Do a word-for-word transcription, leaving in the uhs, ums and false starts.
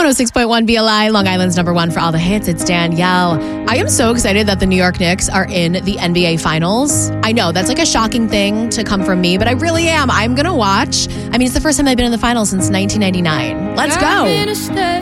one oh six point one B L I, Long Island's number one for all the hits. It's Danielle. I am so excited that the New York Knicks are in the N B A Finals. I know that's like a shocking thing to come from me, but I really am. I'm going to watch. I mean, it's the first time they've been in the finals since nineteen ninety-nine. Let's go.